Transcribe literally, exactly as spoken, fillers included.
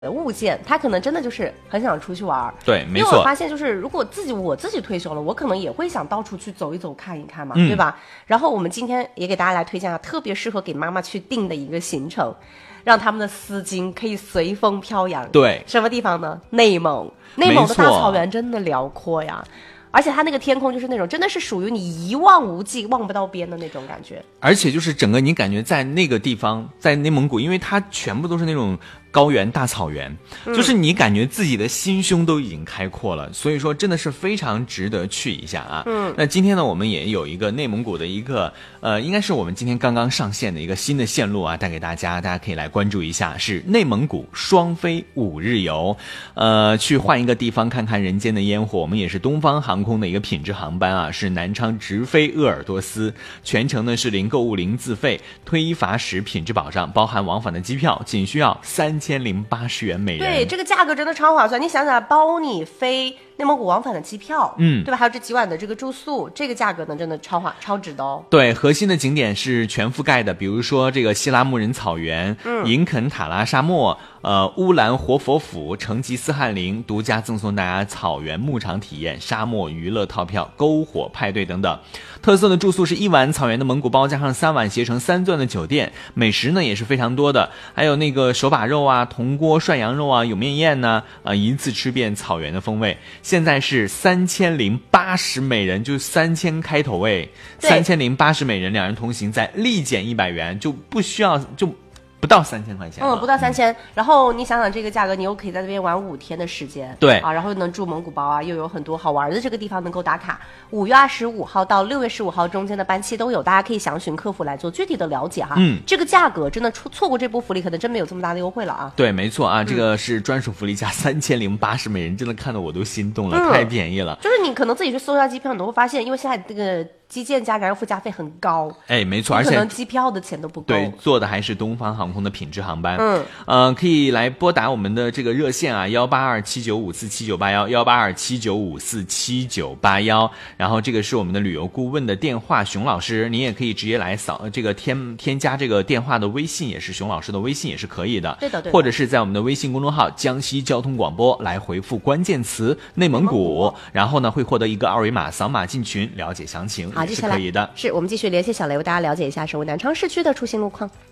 物件，他可能真的就是很想出去玩。 对，没错。 因为我发现，就是如果自己我自己退休了，我可能也会想到处去走一走、看一看嘛，嗯、对吧？然后我们今天也给大家来推荐啊，特别适合给妈妈去定的一个行程，让他们的丝巾可以随风飘扬。 对， 什么地方呢？内蒙，内蒙的大草原真的辽阔呀。而且它那个天空就是那种真的是属于你一望无际望不到边的那种感觉， 而且就是整个你感觉在那个地方，在内蒙古，因为它全部都是那种高原大草原、嗯、就是你感觉自己的心胸都已经开阔了，所以说真的是非常值得去一下啊。嗯，那今天呢我们也有一个内蒙古的一个呃应该是我们今天刚刚上线的一个新的线路啊，带给大家，大家可以来关注一下，是内蒙古双飞五日游，呃去换一个地方看看人间的烟火。我们也是东方航空的一个品质航班啊，是南昌直飞鄂尔多斯，全程呢是零购物零自费，推一罚十品质保障，包含往返的机票仅需要三千零八十元每人。 对，这个价格真的超划算，你想想包你飞内蒙古往返的机票，嗯，对吧？还有这几晚的这个住宿，这个价格呢真的超划超值的哦。 对，核心的景点是全覆盖的，比如说这个希拉木仁草原、嗯、银肯塔拉沙漠、呃乌兰活佛府、成吉思汗陵，独家赠送大家草原牧场体验、沙漠娱乐套票、篝火派对等等。特色的住宿是一晚草原的蒙古包加上三晚携程三钻的酒店，美食呢也是非常多的，还有那个手把肉啊、铜锅涮羊肉啊、有面宴呢、啊，一次吃遍草原的风味。现在是三千零八十每人，就三千开头位，三千零八十每人，两人同行再立减一百元，就不需要就。不到三千块钱， 嗯，不到三千、嗯。然后你想想这个价格，你又可以在这边玩五天的时间， 对啊，然后能住蒙古包啊，又有很多好玩的这个地方能够打卡。五月二十五号到六月十五号中间的班期都有，大家可以详询客服来做具体的了解哈。嗯，这个价格真的错错过这波福利，可能真没有这么大的优惠了啊。 对，没错啊，这个是专属福利价三千零八十每人，真的看得我都心动了、嗯，太便宜了。 就是你可能自己去搜一下机票，你都会发现，因为现在这个。基建加燃油附加费很高， 哎，没错，而且可能机票的钱都不够。 对，坐的还是东方航空的品质航班。嗯，呃，可以来拨打我们的这个热线啊，幺八二七九五四七九八幺，幺八二七九五四七九八幺。然后这个是我们的旅游顾问的电话，熊老师，你也可以直接来扫这个添添加这个电话的微信，也是熊老师的微信，也是可以的。 对的，对的。 或者是在我们的微信公众号江西交通广播来回复关键词内蒙古，然后呢会获得一个二维码，扫码进群了解详情。 好， 是可以的。 是我们继续联系小雷为大家了解一下首尔南昌市区的出行路况。